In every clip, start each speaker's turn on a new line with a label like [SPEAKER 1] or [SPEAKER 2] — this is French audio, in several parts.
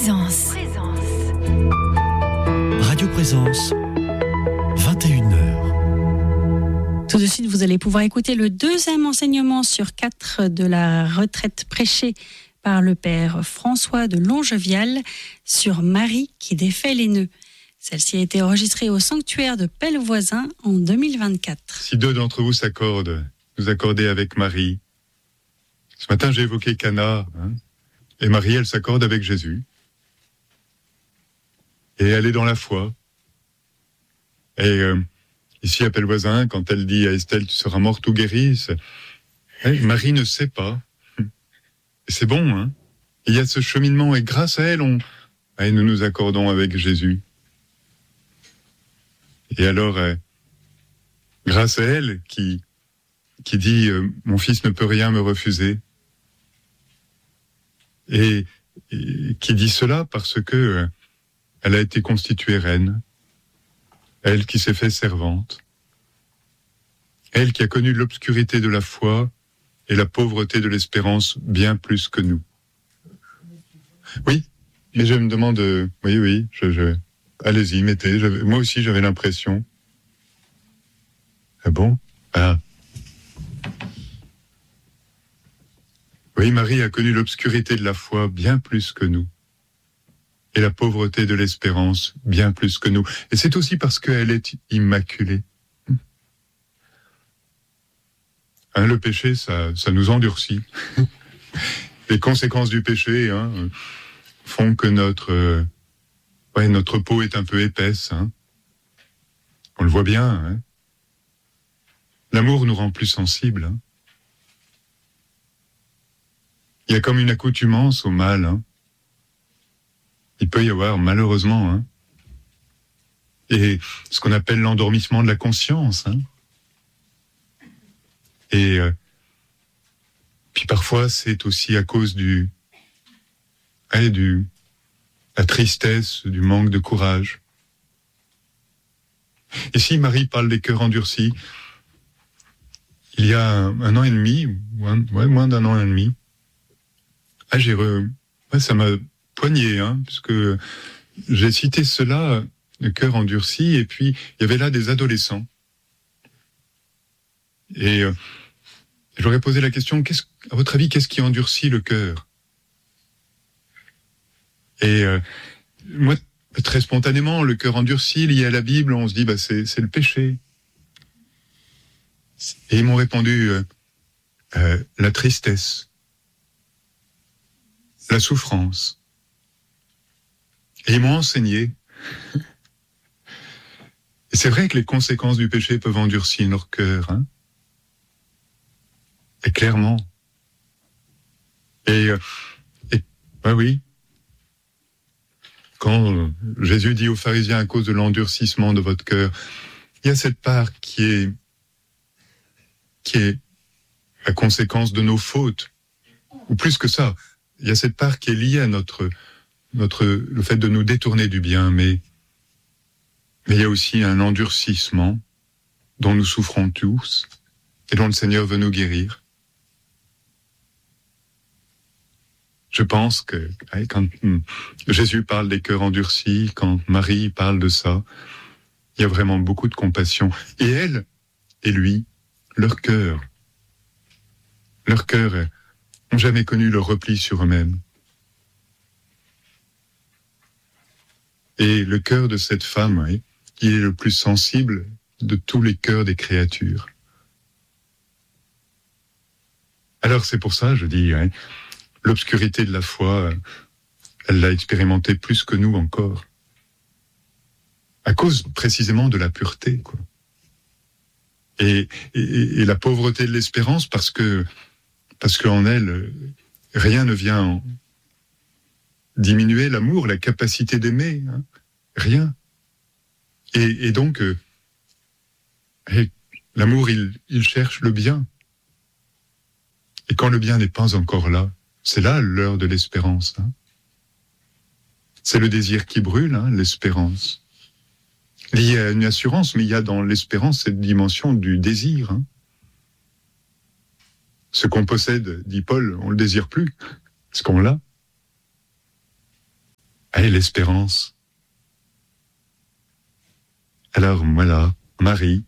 [SPEAKER 1] Présence.
[SPEAKER 2] Radio Présence, 21h.
[SPEAKER 3] Tout de suite, vous allez pouvoir écouter le deuxième enseignement sur 4 de la retraite prêchée par le père François de Longevial sur Marie qui défait les nœuds. Celle-ci a été enregistrée au sanctuaire de Pellevoisin en 2024.
[SPEAKER 4] Si deux d'entre vous s'accordent, vous accordez avec Marie. Ce matin, j'ai évoqué Cana, et Marie, elle s'accorde avec Jésus. Et elle est dans la foi. Et ici, à Pellevoisin, quand elle dit à Estelle, tu seras morte ou guérie, Marie ne sait pas. Et c'est bon, Il y a ce cheminement, et grâce à elle, nous nous accordons avec Jésus. Et alors, grâce à elle, qui dit mon fils ne peut rien me refuser, et qui dit cela parce que elle a été constituée reine, elle qui s'est fait servante, elle qui a connu l'obscurité de la foi et la pauvreté de l'espérance bien plus que nous. Oui, mais je me demande, oui, allez-y, mettez. Moi aussi, j'avais l'impression. Ah bon ? Ah. Oui, Marie a connu l'obscurité de la foi bien plus que nous. Et la pauvreté de l'espérance bien plus que nous. Et c'est aussi parce qu'elle est immaculée. Le péché, ça nous endurcit. Les conséquences du péché font que notre peau est un peu épaisse. On le voit bien. L'amour nous rend plus sensibles. Il y a comme une accoutumance au mal. Il peut y avoir, malheureusement, et ce qu'on appelle l'endormissement de la conscience. Et puis parfois, c'est aussi à cause la tristesse, du manque de courage. Ici, Marie parle des cœurs endurcis. Il y a un an et demi, moins d'un an et demi, ça m'a poigné, parce que j'ai cité cela, le cœur endurci, et puis il y avait là des adolescents. Et j'aurais posé la question, à votre avis, qu'est-ce qui endurcit le cœur ? Et moi, très spontanément, le cœur endurci, lié à la Bible, on se dit, c'est le péché. Et ils m'ont répondu, la tristesse, la souffrance. Et ils m'ont enseigné. Et c'est vrai que les conséquences du péché peuvent endurcir leur cœur, Et clairement. Et oui. Quand Jésus dit aux pharisiens à cause de l'endurcissement de votre cœur, il y a cette part qui est la conséquence de nos fautes. Ou plus que ça, il y a cette part qui est liée à le fait de nous détourner du bien, mais il y a aussi un endurcissement dont nous souffrons tous et dont le Seigneur veut nous guérir. Je pense que quand Jésus parle des cœurs endurcis, quand Marie parle de ça, il y a vraiment beaucoup de compassion. Et elle et lui, leur cœur n'ont jamais connu le repli sur eux-mêmes. Et le cœur de cette femme, il est le plus sensible de tous les cœurs des créatures. Alors c'est pour ça, je dis, l'obscurité de la foi, elle l'a expérimentée plus que nous encore. À cause précisément de la pureté, quoi. Et la pauvreté de l'espérance parce qu'en elle, rien ne vient diminuer l'amour, la capacité d'aimer, rien. Et donc, l'amour, il cherche le bien. Et quand le bien n'est pas encore là, c'est là l'heure de l'espérance. C'est le désir qui brûle, l'espérance. Lié à une assurance, mais il y a dans l'espérance cette dimension du désir. Ce qu'on possède, dit Paul, on le désire plus, parce qu'on l'a. et l'espérance. Alors voilà, Marie,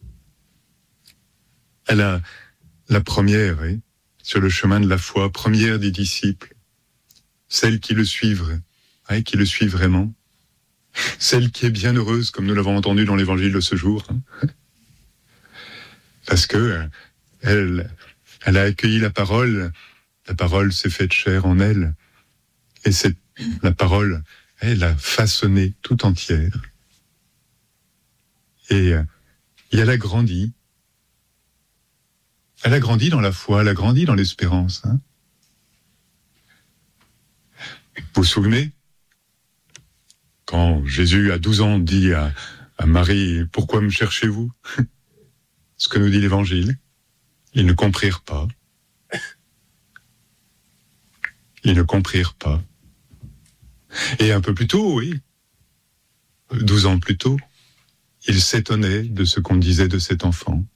[SPEAKER 4] elle a la première, sur le chemin de la foi, première des disciples, celle qui le suivent, qui le suit vraiment, celle qui est bien heureuse, comme nous l'avons entendu dans l'évangile de ce jour, parce que elle a accueilli la parole s'est faite chair en elle, et la parole, elle l'a façonnée tout entière. Et elle a grandi. Elle a grandi dans la foi, elle a grandi dans l'espérance. Vous vous souvenez, quand Jésus, à 12 ans, dit à Marie, « Pourquoi me cherchez-vous » Ce que nous dit l'Évangile, ils ne comprirent pas. Ils ne comprirent pas. Et un peu plus tôt, 12 ans plus tôt, ils s'étonnaient de ce qu'on disait de cet enfant.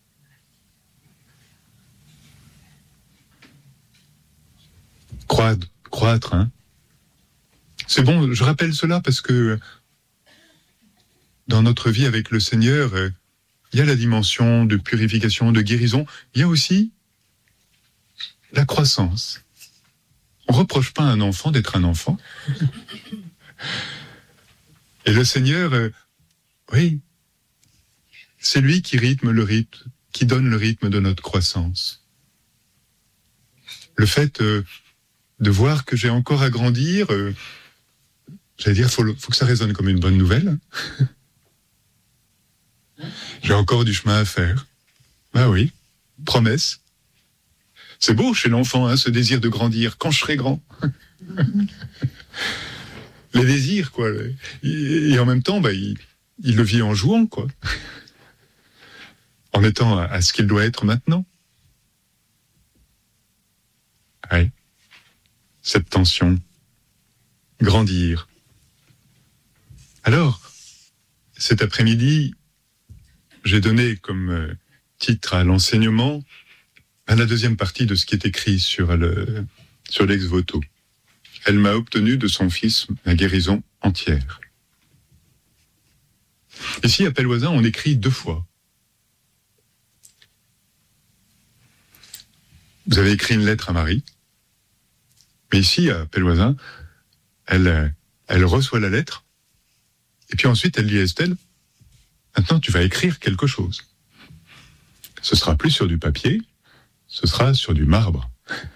[SPEAKER 4] Croître, C'est bon, je rappelle cela parce que dans notre vie avec le Seigneur, il y a la dimension de purification, de guérison. Il y a aussi la croissance. On ne reproche pas à un enfant d'être un enfant. Et le Seigneur, c'est lui qui qui donne le rythme de notre croissance. Le fait de voir que j'ai encore à grandir, j'allais dire, faut que ça résonne comme une bonne nouvelle. J'ai encore du chemin à faire. Ah oui, promesse. C'est beau chez l'enfant, ce désir de grandir, quand je serai grand. Les désirs, quoi. Et en même temps, il le vit en jouant, quoi. En étant à ce qu'il doit être maintenant. Oui. Cette tension. Grandir. Alors, cet après-midi, j'ai donné comme titre à l'enseignement à la deuxième partie de ce qui est écrit sur l'ex-voto. Elle m'a obtenu de son fils la guérison entière. Ici, à Pelvoisin, on écrit 2 fois. Vous avez écrit une lettre à Marie, mais ici, à Pelvoisin, elle reçoit la lettre, et puis ensuite, elle dit à Estelle, maintenant, tu vas écrire quelque chose. Ce sera plus sur du papier, ce sera sur du marbre.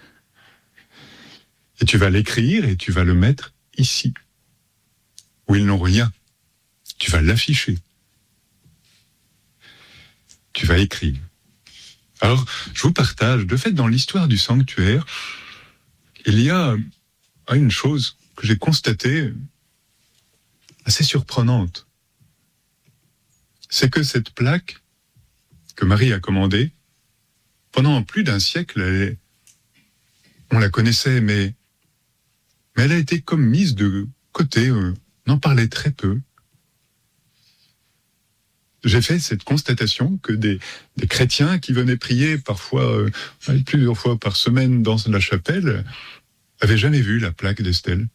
[SPEAKER 4] Et tu vas l'écrire et tu vas le mettre ici, où ils n'ont rien. Tu vas l'afficher. Tu vas écrire. Alors, je vous partage, de fait, dans l'histoire du sanctuaire, il y a une chose que j'ai constatée assez surprenante. C'est que cette plaque que Marie a commandée, pendant plus d'1 siècle, on la connaissait, mais elle a été comme mise de côté, on en parlait très peu. J'ai fait cette constatation que des chrétiens qui venaient prier parfois, plusieurs fois par semaine dans la chapelle, avaient jamais vu la plaque d'Estelle.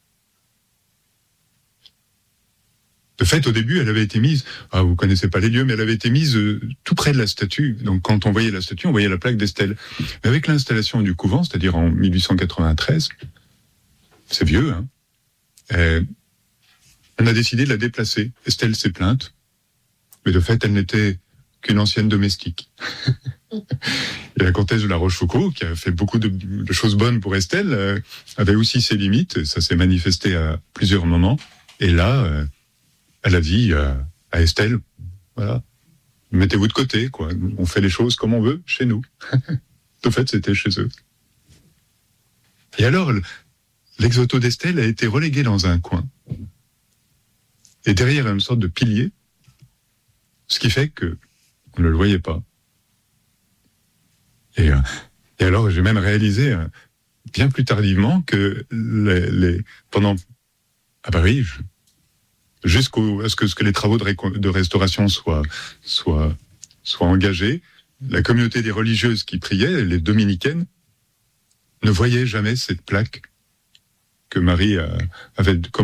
[SPEAKER 4] De fait, au début, elle avait été mise, vous connaissez pas les lieux, mais elle avait été mise tout près de la statue. Donc, quand on voyait la statue, on voyait la plaque d'Estelle. Mais avec l'installation du couvent, c'est-à-dire en 1893, c'est vieux, on a décidé de la déplacer. Estelle s'est plainte, mais de fait, elle n'était qu'une ancienne domestique. Et la comtesse de la Rochefoucauld, qui a fait beaucoup de choses bonnes pour Estelle, avait aussi ses limites. Ça s'est manifesté à plusieurs moments. Et là, elle a dit à Estelle, voilà, mettez-vous de côté, quoi. On fait les choses comme on veut chez nous. De fait, c'était chez eux. Et alors, l'ex-voto d'Estelle a été relégué dans un coin. Et derrière une sorte de pilier, ce qui fait que on ne le voyait pas. Et alors, j'ai même réalisé bien plus tardivement que pendant à Paris, jusqu'à ce que les travaux de restauration soient engagés, la communauté des religieuses qui priaient, les dominicaines, ne voyaient jamais cette plaque que Marie avait